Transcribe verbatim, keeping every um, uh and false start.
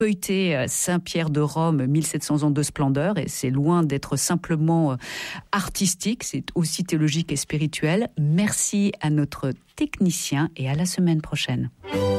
feuilleter Saint-Pierre de Rome, mille sept cents ans de splendeur, et c'est loin d'être simplement artistique, c'est aussi théologique et spirituel. Merci à notre technicien et à la semaine prochaine.